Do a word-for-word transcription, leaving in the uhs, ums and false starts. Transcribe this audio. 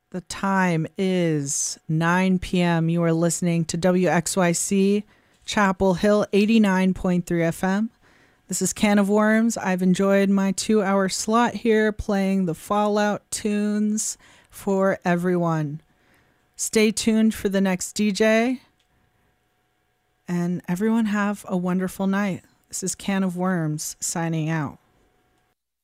The time is nine p.m. You are listening to W X Y C Chapel Hill eighty-nine point three F M. This is Can of Worms. I've enjoyed my two-hour slot here playing the Fallout tunes for everyone. Stay tuned for the next D J. And everyone have a wonderful night. This is Can of Worms signing out.